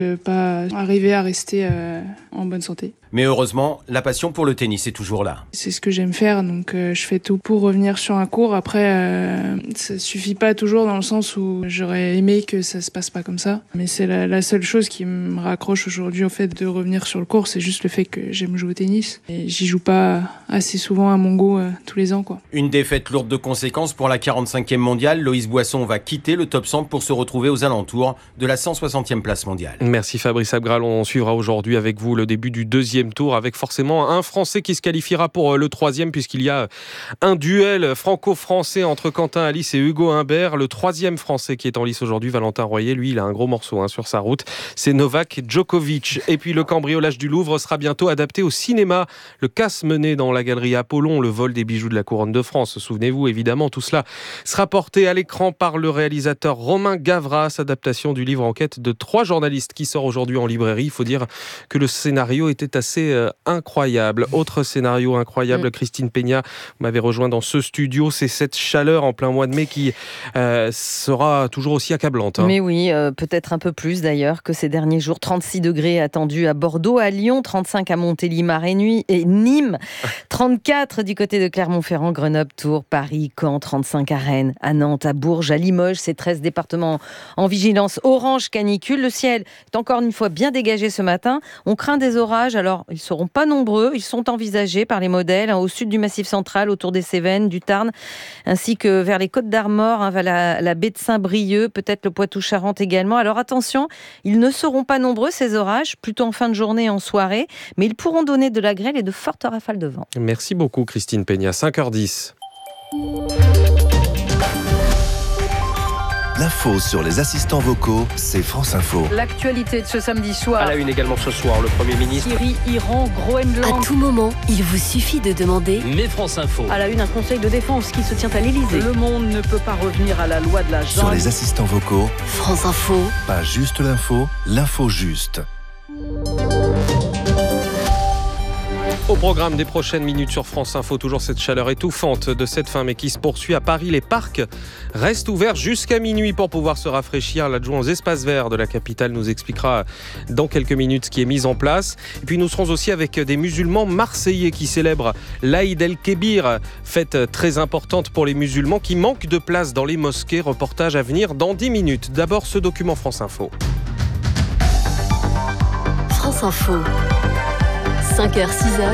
de pas arriver à rester en bonne santé. Mais heureusement, la passion pour le tennis est toujours là. C'est ce que j'aime faire, donc je fais tout pour revenir sur un court. Après, ça suffit pas toujours dans le sens où j'aurais aimé que ça se passe pas comme ça. Mais c'est la seule chose qui me raccroche aujourd'hui au fait de revenir sur le court, c'est juste le fait que j'aime jouer au tennis. Et j'y joue pas assez souvent à mon goût tous les ans, quoi. Une défaite lourde de conséquences pour la 45e mondiale. Loïs Boisson va quitter le top 100 pour se retrouver aux alentours de la 160e place mondiale. Merci Fabrice Abgral. On suivra aujourd'hui avec vous le début du deuxième tour avec forcément un Français qui se qualifiera pour le troisième puisqu'il y a un duel franco-français entre Quentin Halys et Hugo Humbert. Le troisième Français qui est en lice aujourd'hui, Valentin Royer, lui il a un gros morceau sur sa route, c'est Novak Djokovic. Et puis le cambriolage du Louvre sera bientôt adapté au cinéma. Le casse mené dans la galerie Apollon, le vol des bijoux de la couronne de France, souvenez-vous évidemment, tout cela sera porté à l'écran par le réalisateur Romain Gavras, adaptation du livre Enquête de 3 journalistes qui sort aujourd'hui en librairie. Il faut dire que le scénario était assez incroyable. Autre scénario incroyable, Christine Peña, vous m'avez rejoint dans ce studio, c'est cette chaleur en plein mois de mai qui sera toujours aussi accablante. Mais oui, peut-être un peu plus d'ailleurs que ces derniers jours. 36 degrés attendus à Bordeaux, à Lyon, 35 à Montélimar et Nîmes, 34 du côté de Clermont-Ferrand, Grenoble, Tours, Paris, Caen, 35 à Rennes, à Nantes, à Bourges, à Limoges. Ces 13 départements en vigilance orange canicule. Le ciel est encore une fois bien dégagé ce matin. On craint des orages, alors ils ne seront pas nombreux. Ils sont envisagés par les modèles au sud du Massif central, autour des Cévennes, du Tarn, ainsi que vers les Côtes d'Armor, vers la baie de Saint-Brieuc, peut-être le Poitou-Charentes également. Alors attention, ils ne seront pas nombreux ces orages, plutôt en fin de journée et en soirée, mais ils pourront donner de la grêle et de fortes rafales de vent. Merci beaucoup Christine Peña, 5h10. L'info sur les assistants vocaux, c'est France Info. L'actualité de ce samedi soir. À la une également ce soir, le Premier ministre. Syrie, Iran, Groenland. À tout moment, il vous suffit de demander. Mais France Info. À la une, un conseil de défense qui se tient à l'Élysée. Le monde ne peut pas revenir à la loi de la jungle. Sur les assistants vocaux, France Info. Pas juste l'info, l'info juste. Au programme des prochaines minutes sur France Info, toujours cette chaleur étouffante de cette fin, mais qui se poursuit à Paris. Les parcs restent ouverts jusqu'à minuit pour pouvoir se rafraîchir. L'adjoint aux espaces verts de la capitale nous expliquera dans quelques minutes ce qui est mis en place. Et puis nous serons aussi avec des musulmans marseillais qui célèbrent l'Aïd el-Kébir, fête très importante pour les musulmans qui manquent de place dans les mosquées. Reportage à venir dans 10 minutes. D'abord ce document France Info. France Info. 5h, 6h,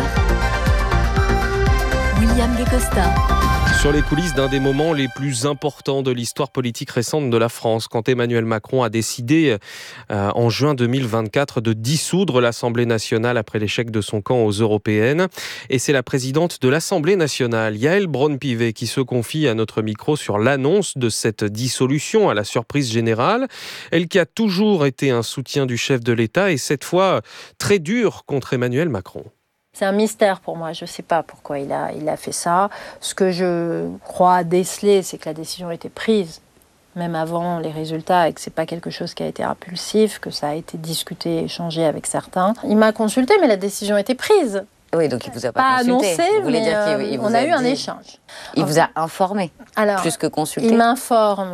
William Lecosta. Sur les coulisses d'un des moments les plus importants de l'histoire politique récente de la France, quand Emmanuel Macron a décidé en juin 2024 de dissoudre l'Assemblée nationale après l'échec de son camp aux européennes. Et c'est la présidente de l'Assemblée nationale, Yaël Braun-Pivet, qui se confie à notre micro sur l'annonce de cette dissolution à la surprise générale. Elle qui a toujours été un soutien du chef de l'État et cette fois très dur contre Emmanuel Macron. C'est un mystère pour moi, je ne sais pas pourquoi il a fait ça. Ce que je crois déceler, c'est que la décision a été prise, même avant les résultats, et que ce n'est pas quelque chose qui a été impulsif, que ça a été discuté, échangé avec certains. Il m'a consulté, mais la décision a été prise. Oui, donc il ne vous a pas consulté. Annoncé, mais on a eu un échange. Il vous a informé, plus que consulté. Il m'informe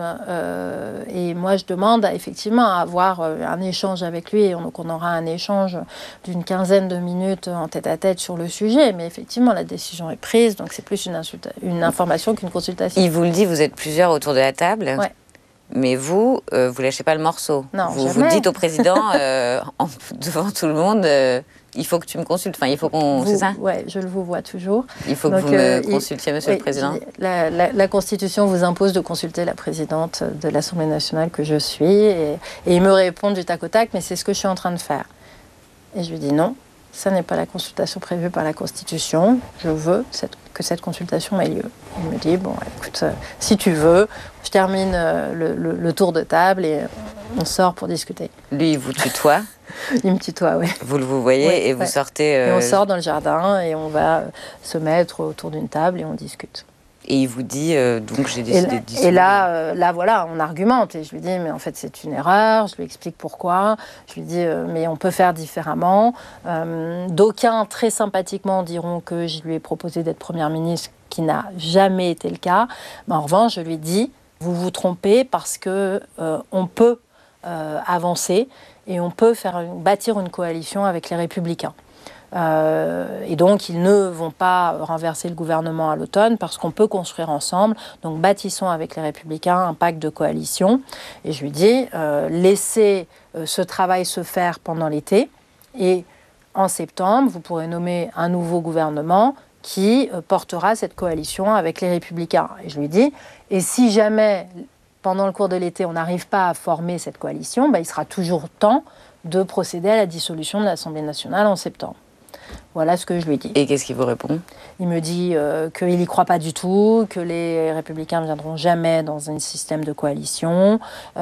et moi je demande effectivement à avoir un échange avec lui. Donc on aura un échange d'une quinzaine de minutes en tête-à-tête sur le sujet. Mais effectivement, la décision est prise, donc c'est plus une information qu'une consultation. Il vous le dit, vous êtes plusieurs autour de la table. Ouais. Mais vous lâchez pas le morceau. Non, vous dites au président, devant tout le monde... il faut que tu me consultes, il faut qu'on... C'est ça ? Oui, je vous vois toujours. Il faut que vous me consultiez, monsieur le Président. La Constitution vous impose de consulter la présidente de l'Assemblée nationale que je suis. Et il me répond du tac au tac, mais c'est ce que je suis en train de faire. Et je lui dis non, ça n'est pas la consultation prévue par la Constitution. Je veux que cette consultation ait lieu. Il me dit, bon, écoute, si tu veux, je termine le tour de table et on sort pour discuter. Lui, il vous tutoie ? Il me tutoie, oui. Vous le voyez et vous sortez... Et on sort dans le jardin et on va se mettre autour d'une table et on discute. Et il vous dit, donc j'ai décidé de dissoudre. Et là, voilà, on argumente. Et je lui dis, mais en fait, c'est une erreur. Je lui explique pourquoi. Je lui dis, mais on peut faire différemment. D'aucuns, très sympathiquement, diront que je lui ai proposé d'être Première ministre, qui n'a jamais été le cas. Mais en revanche, je lui dis, vous vous trompez parce qu'on peut avancer et on peut bâtir une coalition avec les Républicains. Et donc, ils ne vont pas renverser le gouvernement à l'automne parce qu'on peut construire ensemble. Donc, bâtissons avec les Républicains un pacte de coalition. Et je lui dis, laissez ce travail se faire pendant l'été. Et en septembre, vous pourrez nommer un nouveau gouvernement qui portera cette coalition avec les Républicains. Et je lui dis, et si jamais, pendant le cours de l'été, on n'arrive pas à former cette coalition, il sera toujours temps de procéder à la dissolution de l'Assemblée nationale en septembre. Voilà ce que je lui dis. Et qu'est-ce qu'il vous répond ? Il me dit qu'il n'y croit pas du tout, que les Républicains ne viendront jamais dans un système de coalition,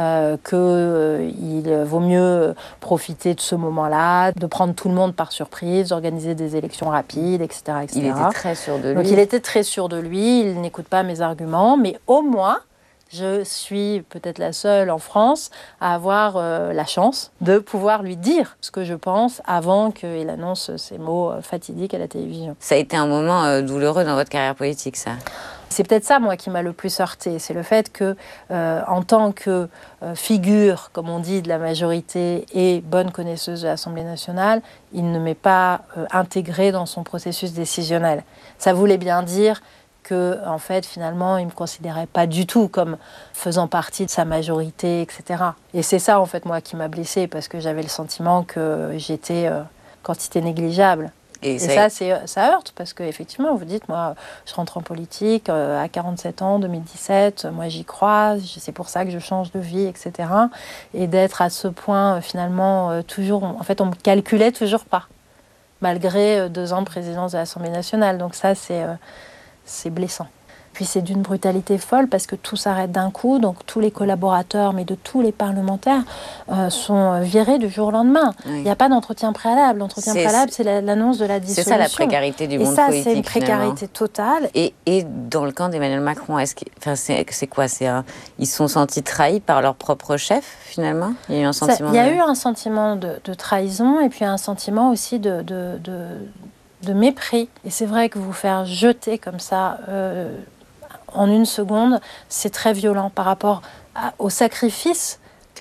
qu'il vaut mieux profiter de ce moment-là, de prendre tout le monde par surprise, d'organiser des élections rapides, etc., etc. Il était très sûr de lui. Donc il était très sûr de lui, il n'écoute pas mes arguments, mais au moins, je suis peut-être la seule en France à avoir la chance de pouvoir lui dire ce que je pense avant qu'il annonce ces mots fatidiques à la télévision. Ça a été un moment douloureux dans votre carrière politique, ça ? C'est peut-être ça, moi, qui m'a le plus heurtée. C'est le fait que, en tant que figure, comme on dit, de la majorité et bonne connaisseuse de l'Assemblée nationale, il ne m'est pas intégrée dans son processus décisionnel. Ça voulait bien dire que, en fait, finalement, il ne me considérait pas du tout comme faisant partie de sa majorité, etc. Et c'est ça, en fait, moi, qui m'a blessée, parce que j'avais le sentiment que j'étais quantité négligeable. Et ça heurte, parce qu'effectivement, vous dites, moi, je rentre en politique à 47 ans, 2017, moi, j'y crois, c'est pour ça que je change de vie, etc. Et d'être à ce point, finalement, toujours... En fait, on ne me calculait toujours pas, malgré 2 ans de présidence de l'Assemblée nationale. Donc ça, c'est blessant. Puis c'est d'une brutalité folle parce que tout s'arrête d'un coup, donc tous les collaborateurs, mais de tous les parlementaires, sont virés du jour au lendemain. Oui. Il n'y a pas d'entretien préalable. L'entretien préalable, c'est l'annonce de la dissolution. C'est ça la précarité du monde politique. Et ça, c'est une précarité totale. Et dans le camp d'Emmanuel Macron, c'est quoi ? Ils se sont sentis trahis par leur propre chef, finalement ? Il y a eu un sentiment il y a eu un sentiment de trahison et puis un sentiment aussi de mépris. Et c'est vrai que vous faire jeter comme ça en 1 seconde, c'est très violent par rapport au sacrifice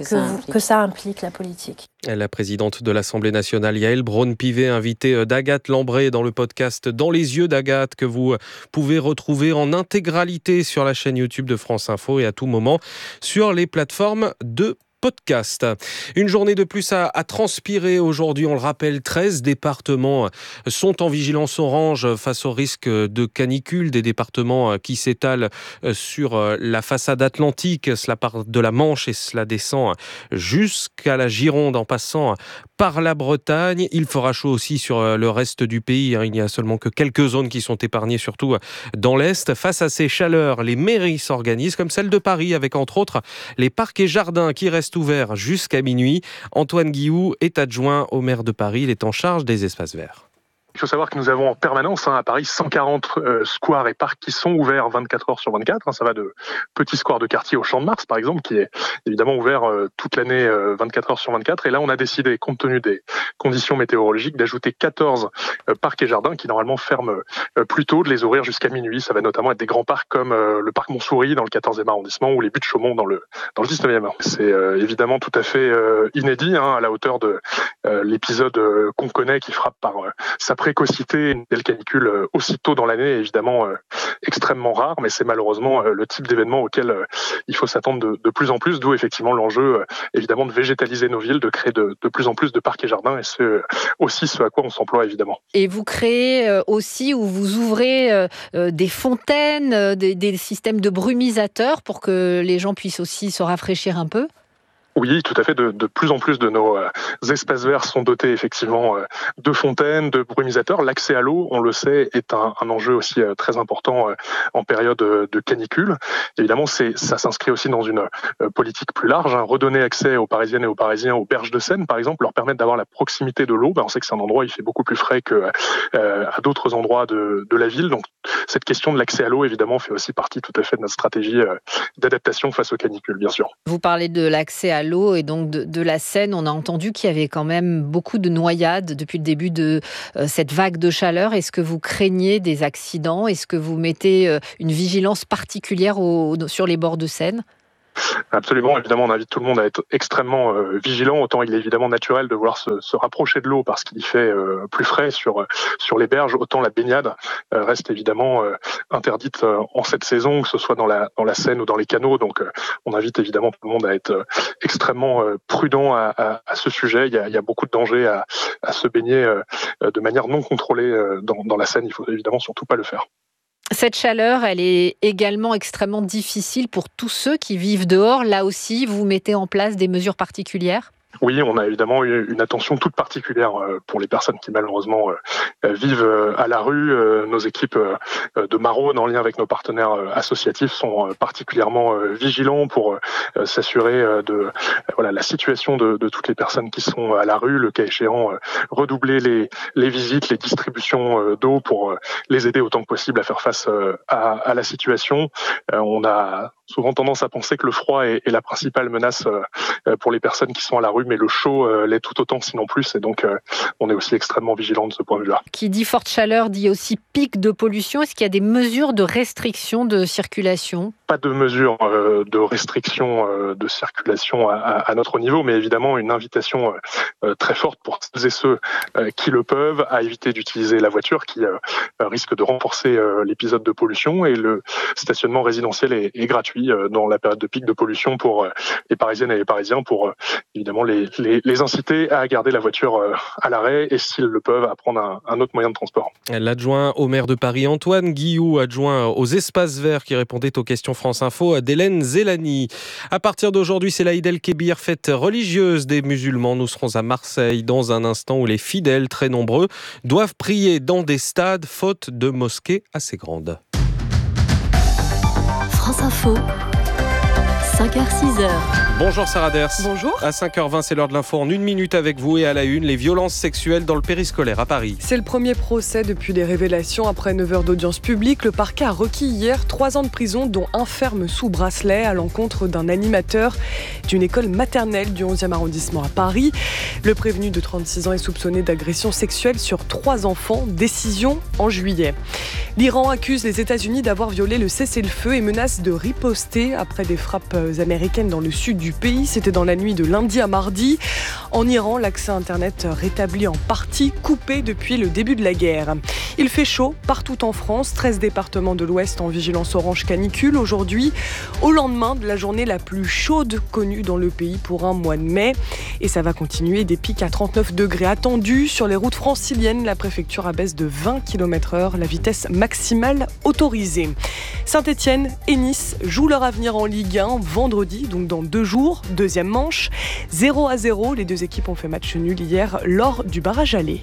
que ça implique, la politique. La présidente de l'Assemblée nationale, Yaël Braun-Pivet, invitée d'Agathe Lambré dans le podcast Dans les yeux d'Agathe, que vous pouvez retrouver en intégralité sur la chaîne YouTube de France Info et à tout moment sur les plateformes de podcast. Une journée de plus à transpirer aujourd'hui, on le rappelle, 13 départements sont en vigilance orange face au risque de canicule, des départements qui s'étalent sur la façade atlantique, cela part de la Manche et cela descend jusqu'à la Gironde en passant par la Bretagne. Il fera chaud aussi sur le reste du pays, il n'y a seulement que quelques zones qui sont épargnées, surtout dans l'Est. Face à ces chaleurs, les mairies s'organisent, comme celle de Paris, avec entre autres les parcs et jardins qui restent ouvert jusqu'à minuit. Antoine Guillou est adjoint au maire de Paris. Il est en charge des espaces verts. Il faut savoir que nous avons en permanence à Paris 140 squares et parcs qui sont ouverts 24 heures sur 24. Ça va de petits squares de quartier au Champ de Mars, par exemple, qui est évidemment ouvert toute l'année 24 heures sur 24. Et là, on a décidé, compte tenu des conditions météorologiques, d'ajouter 14 parcs et jardins qui normalement ferment plus tôt, de les ouvrir jusqu'à minuit. Ça va notamment être des grands parcs comme le parc Montsouris dans le 14e arrondissement ou les Buttes Chaumont dans le 19e. C'est évidemment tout à fait inédit, à la hauteur de l'épisode qu'on connaît qui frappe par sa précocité. Une telle canicule aussitôt dans l'année est évidemment extrêmement rare, mais c'est malheureusement le type d'événement auquel il faut s'attendre de plus en plus, d'où effectivement l'enjeu évidemment de végétaliser nos villes, de créer de plus en plus de parcs et jardins, et c'est aussi ce à quoi on s'emploie évidemment. Et vous créez aussi, ou vous ouvrez des fontaines, des systèmes de brumisateurs pour que les gens puissent aussi se rafraîchir un peu ? Oui, tout à fait. De plus en plus de nos espaces verts sont dotés effectivement de fontaines, de brumisateurs. L'accès à l'eau, on le sait, est un enjeu aussi très important en période de canicule. Évidemment, ça s'inscrit aussi dans une politique plus large. Redonner accès aux Parisiennes et aux Parisiens aux berges de Seine, par exemple, leur permettre d'avoir la proximité de l'eau. On sait que c'est un endroit où il fait beaucoup plus frais qu'à d'autres endroits de la ville. Donc, cette question de l'accès à l'eau, évidemment, fait aussi partie tout à fait de notre stratégie d'adaptation face aux canicules, bien sûr. Vous parlez de l'accès à l'eau et donc de la Seine. On a entendu qu'il y avait quand même beaucoup de noyades depuis le début de cette vague de chaleur. Est-ce que vous craignez des accidents ? Est-ce que vous mettez une vigilance particulière sur les bords de Seine ? Absolument, évidemment, on invite tout le monde à être extrêmement vigilant. Autant il est évidemment naturel de vouloir se rapprocher de l'eau parce qu'il y fait plus frais sur les berges, autant la baignade reste évidemment interdite en cette saison, que ce soit dans la Seine ou dans les canaux. Donc on invite évidemment tout le monde à être extrêmement prudent à ce sujet. Il y a beaucoup de dangers à se baigner de manière non contrôlée dans la Seine. Il faut évidemment surtout pas le faire. Cette chaleur, elle est également extrêmement difficile pour tous ceux qui vivent dehors. Là aussi, vous mettez en place des mesures particulières ? Oui, on a évidemment une attention toute particulière pour les personnes qui malheureusement vivent à la rue. Nos équipes de Maraude, en lien avec nos partenaires associatifs, sont particulièrement vigilants pour s'assurer de la situation de toutes les personnes qui sont à la rue. Le cas échéant, redoubler les visites, les distributions d'eau pour les aider autant que possible à faire face à la situation. On a souvent tendance à penser que le froid est la principale menace pour les personnes qui sont à la rue, mais le chaud l'est tout autant, sinon plus, et donc on est aussi extrêmement vigilant de ce point de vue-là. Qui dit forte chaleur dit aussi pic de pollution. Est-ce qu'il y a des mesures de restriction de circulation ? Pas de mesures de restriction de circulation à notre niveau, mais évidemment une invitation très forte pour celles et ceux qui le peuvent à éviter d'utiliser la voiture qui risque de renforcer l'épisode de pollution, et le stationnement résidentiel est gratuit dans la période de pic de pollution pour les Parisiennes et les Parisiens, pour évidemment les inciter à garder la voiture à l'arrêt et, s'ils le peuvent, à prendre un autre moyen de transport. L'adjoint au maire de Paris, Antoine Guillou, adjoint aux espaces verts, qui répondait aux questions France Info d'Hélène Zélani. À partir d'aujourd'hui, c'est l'Aïd el-Kébir, fête religieuse des musulmans. Nous serons à Marseille dans un instant où les fidèles, très nombreux, doivent prier dans des stades faute de mosquées assez grandes. France Info, 5h-6h. Bonjour Sarah Ders. Bonjour. À 5h20, c'est l'heure de l'info en 1 minute avec vous, et à la une, les violences sexuelles dans le périscolaire à Paris. C'est le premier procès depuis les révélations après 9 heures d'audience publique. Le parquet a requis hier 3 ans de prison, dont 1 ferme sous bracelet, à l'encontre d'un animateur d'une école maternelle du 11e arrondissement à Paris. Le prévenu de 36 ans est soupçonné d'agression sexuelle sur 3 enfants. Décision en juillet. L'Iran accuse les États-Unis d'avoir violé le cessez-le-feu et menace de riposter après des frappes américaines dans le sud du pays. C'était dans la nuit de lundi à mardi. En Iran, l'accès à Internet rétabli en partie, coupé depuis le début de la guerre. Il fait chaud partout en France. 13 départements de l'Ouest en vigilance orange canicule aujourd'hui, au lendemain de la journée la plus chaude connue dans le pays pour un mois de mai. Et ça va continuer. Des pics à 39 degrés attendus. Sur les routes franciliennes, la préfecture abaisse de 20 km/h la vitesse maximale autorisée. Saint-Etienne et Nice jouent leur avenir en Ligue 1 vendredi, donc dans 2 jours. Deuxième manche, 0-0. Les 2 équipes ont fait match nul hier lors du barrage aller.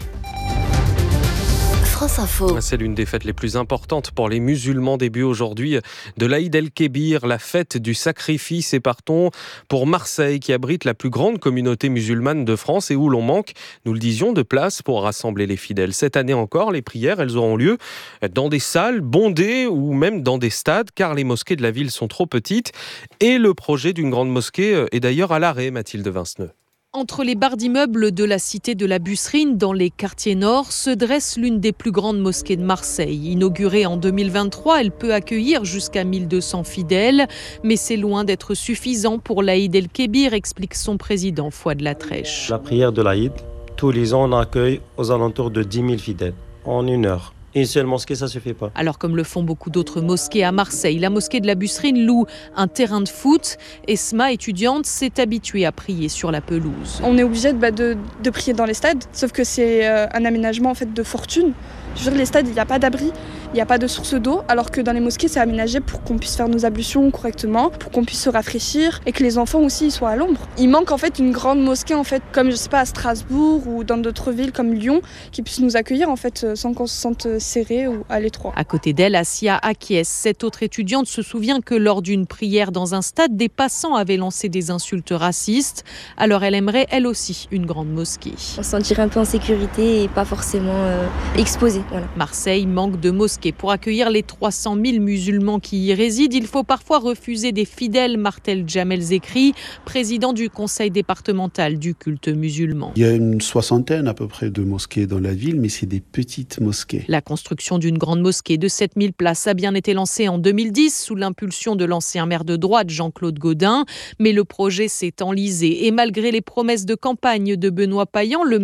France Info. C'est l'une des fêtes les plus importantes pour les musulmans. Début aujourd'hui de l'Aïd el-Kébir, la fête du sacrifice. Et partons pour Marseille, qui abrite la plus grande communauté musulmane de France et où l'on manque, nous le disions, de place pour rassembler les fidèles. Cette année encore, les prières, elles auront lieu dans des salles bondées ou même dans des stades, car les mosquées de la ville sont trop petites. Et le projet d'une grande mosquée est d'ailleurs à l'arrêt, Mathilde Vinceneux. Entre les barres d'immeubles de la cité de la Busserine, dans les quartiers nord, se dresse l'une des plus grandes mosquées de Marseille. Inaugurée en 2023, elle peut accueillir jusqu'à 1200 fidèles, mais c'est loin d'être suffisant pour l'Aïd el-Kébir, explique son président Fouad Latrèche. La prière de l'Aïd, tous les ans, on accueille aux alentours de 10 000 fidèles en 1 heure. Une seule mosquée, ça ne suffit pas. Alors, comme le font beaucoup d'autres mosquées à Marseille, la mosquée de la Busserine loue un terrain de foot. Esma, étudiante, s'est habituée à prier sur la pelouse. On est obligé de prier dans les stades, sauf que c'est un aménagement en fait de fortune. Je veux dire, les stades, il n'y a pas d'abri, il n'y a pas de source d'eau, alors que dans les mosquées, c'est aménagé pour qu'on puisse faire nos ablutions correctement, pour qu'on puisse se rafraîchir et que les enfants aussi soient à l'ombre. Il manque en fait une grande mosquée, en fait, comme je sais pas, à Strasbourg ou dans d'autres villes comme Lyon, qui puisse nous accueillir en fait sans qu'on se sente serré ou à l'étroit. À côté d'elle, Assia acquiesce. Cette autre étudiante se souvient que lors d'une prière dans un stade, des passants avaient lancé des insultes racistes. Alors elle aimerait, elle aussi, une grande mosquée. On se sentirait un peu en sécurité et pas forcément exposé. Voilà. Marseille manque de mosquées pour accueillir les 300 000 musulmans qui y résident. Il faut parfois refuser des fidèles, martèle Jamel Zekri, président du conseil départemental du culte musulman. Il y a une 60aine à peu près de mosquées dans la ville, mais c'est des petites mosquées. La construction d'une grande mosquée de 7000 places a bien été lancée en 2010 sous l'impulsion de l'ancien maire de droite Jean-Claude Gaudin. Mais le projet s'est enlisé et malgré les promesses de campagne de Benoît Payan, le